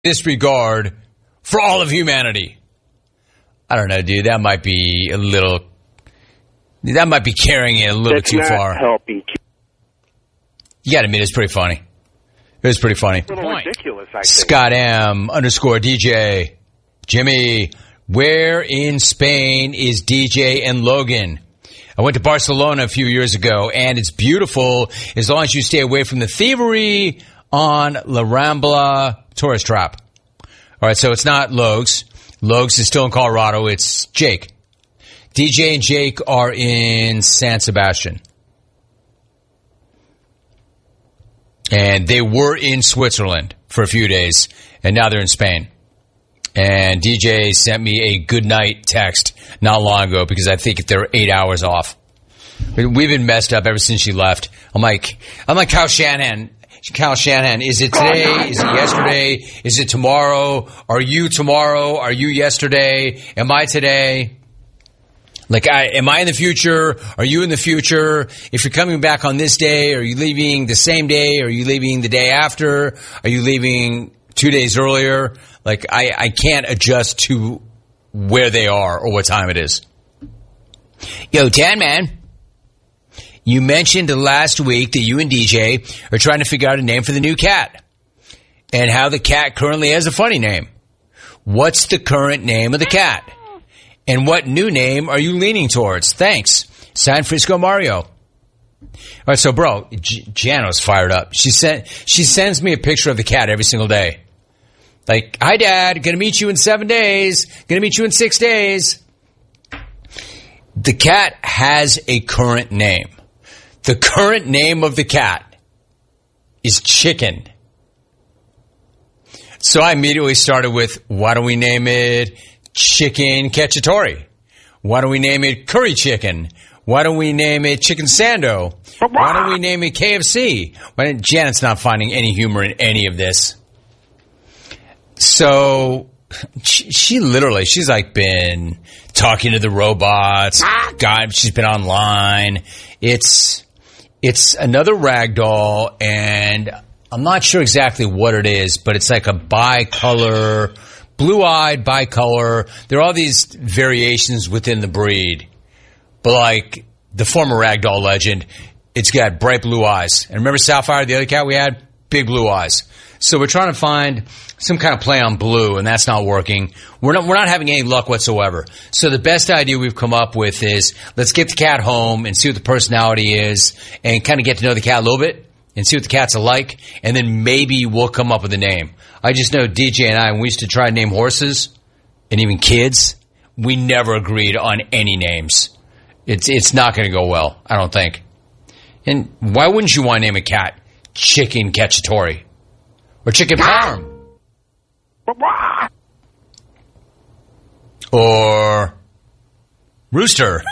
disregard for all of humanity. I don't know, dude. That might be carrying it a little too far. Helping. You got to admit, it's pretty funny. It was pretty funny. A little ridiculous, I think. Scott M _DJ. Jimmy, where in Spain is DJ and Logan? I went to Barcelona a few years ago, and it's beautiful as long as you stay away from the thievery on La Rambla tourist trap. All right, so it's not Logs. Logs is still in Colorado. It's Jake. DJ and Jake are in San Sebastian. And they were in Switzerland for a few days, and now they're in Spain. And DJ sent me a good night text not long ago because I think they're 8 hours off. We've been messed up ever since she left. I'm like Kyle Shanahan. Kyle Shanahan, is it today? Is it yesterday? Is it tomorrow? Are you tomorrow? Are you yesterday? Am I today? Am I in the future? Are you in the future? If you're coming back on this day, are you leaving the same day? Are you leaving the day after? Are you leaving 2 days earlier? I can't adjust to where they are or what time it is. Yo, Tan Man, you mentioned last week that you and DJ are trying to figure out a name for the new cat and how the cat currently has a funny name. What's the current name of the cat? And what new name are you leaning towards? Thanks. San Francisco Mario. All right, so, bro, Jano's fired up. She sends me a picture of the cat every single day. Hi, Dad. Gonna meet you in 7 days. Gonna meet you in 6 days. The cat has a current name. The current name of the cat is Chicken. So I immediately started with, why don't we name it Chicken Cacciatore? Why don't we name it Curry Chicken? Why don't we name it Chicken Sando? Why don't we name it KFC? Janet's not finding any humor in any of this. So she's been talking to the robots. God, she's been online. It's another ragdoll, and I'm not sure exactly what it is, but it's like a bicolor, blue-eyed bicolor. There are all these variations within the breed. But like the former ragdoll legend, it's got bright blue eyes. And remember Sapphire, the other cat we had? Big blue eyes. So we're trying to find some kind of play on blue, and that's not working. We're not having any luck whatsoever. So the best idea we've come up with is let's get the cat home and see what the personality is and kind of get to know the cat a little bit and see what the cat's alike, and then maybe we'll come up with a name. I just know DJ and I, when we used to try to name horses and even kids, we never agreed on any names. It's not going to go well, I don't think. And why wouldn't you want to name a cat Chicken Cacciatore? Or Chicken Parm? Or Rooster?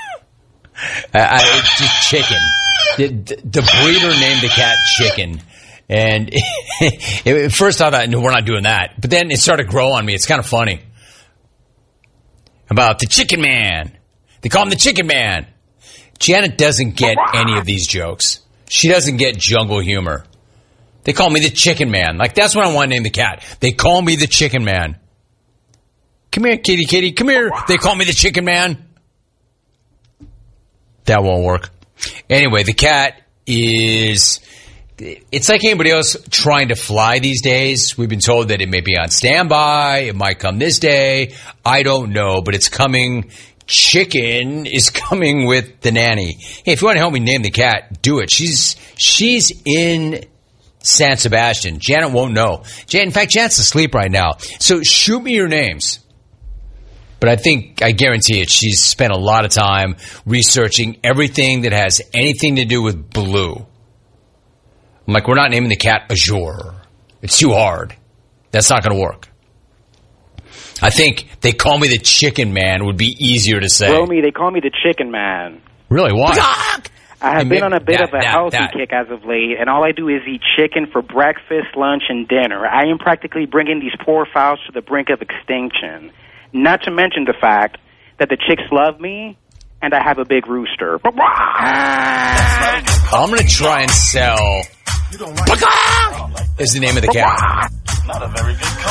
Just Chicken. The breeder named the cat Chicken. And at first I thought, no, we're not doing that. But then it started to grow on me. It's kind of funny. About the Chicken Man. They call him the Chicken Man. Janet doesn't get any of these jokes. She doesn't get jungle humor. They call me the Chicken Man. That's what I want to name the cat. They call me the Chicken Man. Come here, kitty, kitty. Come here. They call me the Chicken Man. That won't work. Anyway, the cat is... It's like anybody else trying to fly these days. We've been told that it may be on standby. It might come this day. I don't know, but it's coming. Chicken is coming with the nanny. Hey, if you want to help me name the cat, do it. She's in San Sebastian. Janet won't know. In fact, Janet's asleep right now. So shoot me your names. But I guarantee it, she's spent a lot of time researching everything that has anything to do with blue. I'm like, we're not naming the cat Azure. It's too hard. That's not going to work. I think they call me the Chicken Man would be easier to say. Romy, they call me the Chicken Man. Really? Why? I have been on a bit of a healthy kick as of late, and all I do is eat chicken for breakfast, lunch, and dinner. I am practically bringing these poor fowls to the brink of extinction. Not to mention the fact that the chicks love me, and I have a big rooster. I'm going to try and sell... is the name of the cat. not a very good